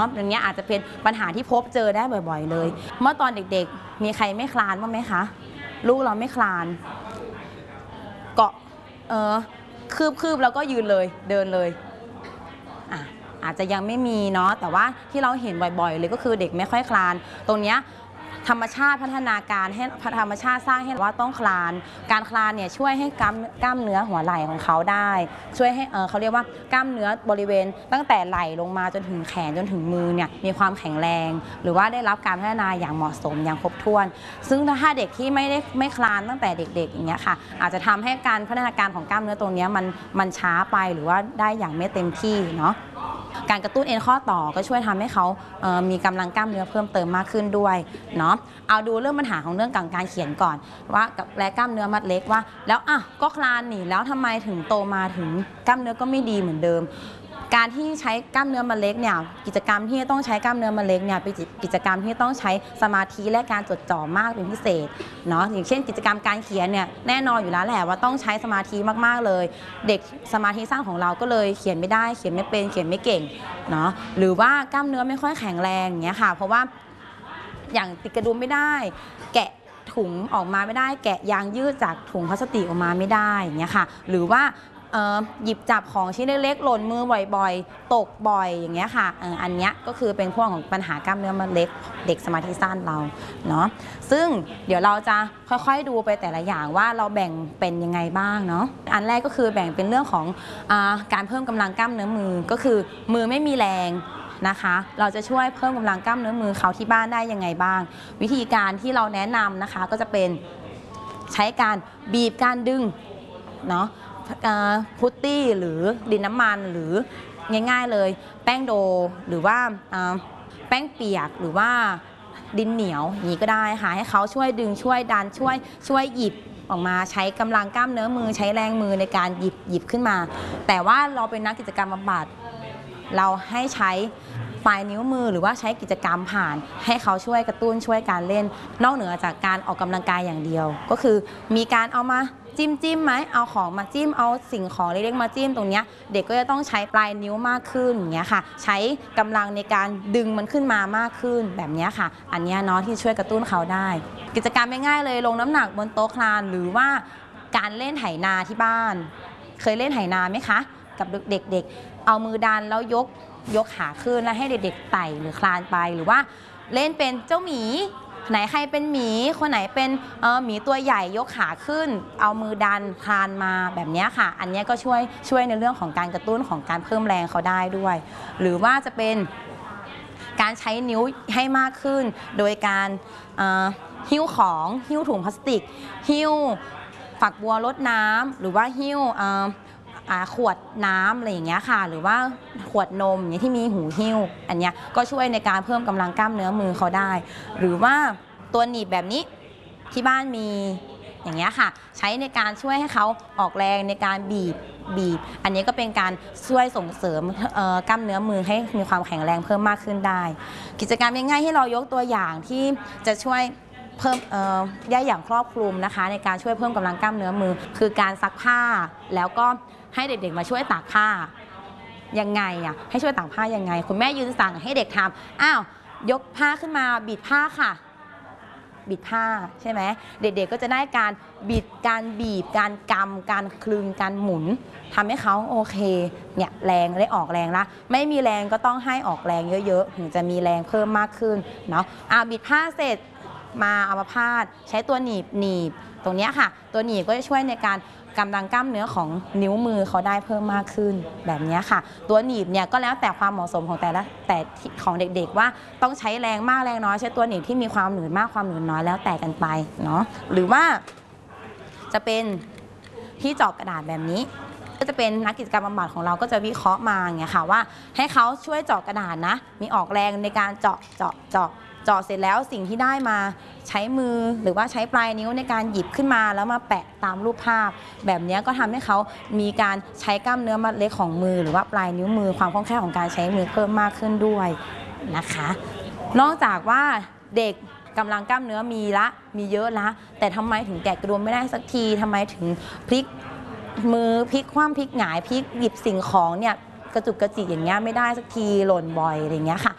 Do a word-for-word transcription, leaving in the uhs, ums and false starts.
ะอย่างเงี้ยอาจจะเป็นปัญหาที่พบเจอได้บ่อยๆเลยเมื่อตอนเด็กๆมีใครไม่คลานบ้างไหมคะลูกเราไม่คลานเกาะเออคืบคืบแล้วก็ยืนเลยเดินเลยอ่ะอาจจะยังไม่มีเนาะแต่ว่าที่เราเห็นบ่อยๆเลยก็คือเด็กไม่ค่อยคลานตรงเนี้ยธรรมชาติพัฒนาการให้ธรรมชาติสร้างให้ว่าต้องคลานการคลานเนี่ยช่วยให้กล้ามกล้ามเนื้อหัวไหล่ของเขาได้ช่วยให้เออเขาเรียกว่ากล้ามเนื้อบริเวณตั้งแต่ไหล่ลงมาจนถึงแขนจนถึงมือเนี่ยมีความแข็งแรงหรือว่าได้รับการพัฒนาอย่างเหมาะสมอย่างครบถ้วนซึ่งถ้าเด็กที่ไม่ได้ไม่คลานตั้งแต่เด็กๆอย่างเงี้ยค่ะอาจจะทำให้การพัฒนาการของกล้ามเนื้อตรงนี้มันมันช้าไปหรือว่าได้อย่างไม่เต็มที่เนาะการกระตุ้นเอ็นข้อต่อก็ช่วยทำให้เขาเอ่อมีกำลังกล้ามเนื้อเพิ่มเติมมากขึ้นด้วยเนาะเอาดูเรื่องปัญหาของเรื่องการเขียนก่อนว่ากับและกล้ามเนื้อมัดเล็กว่าแล้วอ่ะก็คลานหนีแล้วทำไมถึงโตมาถึงกล้ามเนื้อก็ไม่ดีเหมือนเดิมการที่ใช้กล้ามเนื้อมัดเล็กเนี่ยกิจกรรมที่ต้องใช้กล้ามเนื้อมัดเล็กเนี่ยเป็นกิจกรรมที่ต้องใช้สมาธิและการจดจ่อมากเป็นพิเศษเนาะอย่างเช่นกิจกรรมการเขียนเนี่ยแน่นอนอยู่แล้วแหละว่าต้องใช้สมาธิมากๆเลยเด็กสมาธิสั้นของเราก็เลยเขียนไม่ได้เขียนไม่เป็นเขียนไม่เก่งเนาะหรือว่ากล้ามเนื้อไม่ค่อยแข็งแรงอย่างเงี้ยค่ะเพราะว่าอย่างติดกระดุมไม่ได้แกะถุงออกมาไม่ได้แกะยางยืดจากถุงพลาสติกออกมาไม่ได้อย่างเงี้ยค่ะหรือว่าหยิบจับของชิ้นเล็กๆหล่นมือบ่อยๆตกบ่อยอย่างเงี้ยค่ะอันเนี้ยก็คือเป็นพวกของปัญหากล้ามเนื้อมัดเล็กเด็กสมาธิสั้นเราเนาะซึ่งเดี๋ยวเราจะค่อยๆดูไปแต่ละอย่างว่าเราแบ่งเป็นยังไงบ้างเนาะอันแรกก็คือแบ่งเป็นเรื่องของอ่าการเพิ่มกำลังกล้ามเนื้อมือก็คือมือไม่มีแรงนะคะเราจะช่วยเพิ่มกำลังกล้ามเนื้อมือเขาที่บ้านได้ยังไงบ้างวิธีการที่เราแนะนำนะคะก็จะเป็นใช้การบีบการดึงเนาะพุตตี้หรือดินน้ำมันหรือง่ายๆเลยแป้งโดหรือว่าแป้งเปียกหรือว่าดินเหนียวอย่างนี้ก็ได้ค่ะให้เขาช่วยดึงช่วยดันช่วยช่วยหยิบออกมาใช้กำลังกล้ามเนื้อมือใช้แรงมือในการหยิบหยิบขึ้นมาแต่ว่าเราเป็นนักกิจกรรมบำบัดเราให้ใช้ปลายนิ้วมือหรือว่าใช้กิจกรรมผ่านให้เขาช่วยกระตุ้นช่วยการเล่นนอกเหนือจากการออกกำลังกายอย่างเดียวก็คือมีการเอามาจิ้มจิ้มไหมเอาของมาจิ้มเอาสิ่งของเล็กๆมาจิ้มตรงนี้เด็กก็จะต้องใช้ปลายนิ้วมากขึ้นอย่างเงี้ยค่ะใช้กำลังในการดึงมันขึ้นมามากขึ้นแบบนี้ค่ะอันนี้เนาะที่ช่วยกระตุ้นเขาได้กิจกรรมง่ายๆเลยลงน้ำหนักบนโต๊ะคลานหรือว่าการเล่นไถนาที่บ้านเคยเล่นไถนาไหมคะกับเด็กๆเอามือดันแล้วยกยกขาขึ้นแล้วให้เด็กๆไต่หรือคลานไปหรือว่าเล่นเป็นเจ้าหมีไหนใครเป็นหมีคนไหนเป็นเออหมีตัวใหญ่ยกขาขึ้นเอามือดันคลานมาแบบนี้ค่ะอันนี้ก็ช่วยช่วยในเรื่องของการกระตุ้นของการเพิ่มแรงเขาได้ด้วยหรือว่าจะเป็นการใช้นิ้วให้มากขึ้นโดยการหิ้วของหิ้วถุงพลาสติกหิ้วฝักบัวรดน้ำหรือว่าหิ้วขวดน้ำอะไรอย่างเงี้ยค่ะหรือว่าขวดนมอย่างเงี้ยที่มีหูหิ้วอันเนี้ยก็ช่วยในการเพิ่มกำลังกล้ามเนื้อมือเขาได้หรือว่าตัวหนีบแบบนี้ที่บ้านมีอย่างเงี้ยค่ะใช้ในการช่วยให้เขาออกแรงในการบีบบีบอันนี้ก็เป็นการช่วยส่งเสริมกล้ามเนื้อมือให้มีความแข็งแรงเพิ่มมากขึ้นได้กิจกรรมง่ายๆที่เรายกตัวอย่างที่จะช่วยเพิ่มได้อย่างครอบคลุมนะคะในการช่วยเพิ่มกำลังกล้ามเนื้อมือคือการซักผ้าแล้วก็ให้เด็กๆมาช่วยตากผ้ายังไงอ่ะให้ช่วยตากผ้ายังไงคุณแม่ยืนสั่งให้เด็กทำอ้าวยกผ้าขึ้นมาบิดผ้าค่ะบิดผ้าใช่ไหมเด็กๆก็จะได้การบิดการบีบการกำการคลึงการหมุนทำให้เขาโอเคเนี่ยแรงได้ออกแรงละไม่มีแรงก็ต้องให้ออกแรงเยอะๆถึงจะมีแรงเพิ่มมากขึ้นเนาะอ้าวบิดผ้าเสร็จมาเอามาพาดใช้ตัวหนีบหนีบตรงนี้ค่ะตัวหนีบก็จะช่วยในการกำลังกล้ามเนื้อของนิ้วมือเขาได้เพิ่มมากขึ้นแบบนี้ค่ะตัวหนีบเนี่ยก็แล้วแต่ความเหมาะสมของแต่ละแต่ของเด็กๆว่าต้องใช้แรงมากแรงน้อยใช้ตัวหนีบที่มีความหนืดมากความหนืดน้อยแล้วแต่กันไปเนาะหรือว่าจะเป็นที่เจาะกระดาษแบบนี้ก็จะเป็นนักกิจกรรมบำบัดของเราก็จะวิเคราะห์มาอย่างเงี้ยค่ะว่าให้เขาช่วยเจาะกระดาษนะมีออกแรงในการเจาะเจาะเจาะเจาะเสร็จแล้วสิ่งที่ได้มาใช้มือหรือว่าใช้ปลายนิ้วในการหยิบขึ้นมาแล้วมาแปะตามรูปภาพแบบนี้ก็ทำให้เขามีการใช้กล้ามเนื้อมัดเล็กของมือหรือว่าปลายนิ้วมือความคล่องแคล่วของการใช้มือเพิ่มมากขึ้นด้วยนะคะนอกจากว่าเด็กกำลังกล้ามเนื้อมีละมีเยอะละแต่ทำไมถึงแกะกระดุมไม่ได้สักทีทำไมถึงพลิกมือพลิกคว่ำพลิกหงายพลิกหยิบสิ่งของเนี่ยกระจุกกระจิกอย่างเงี้ยไม่ได้สักทีหล่นบ่อยอะไรเงี้ยค่ะ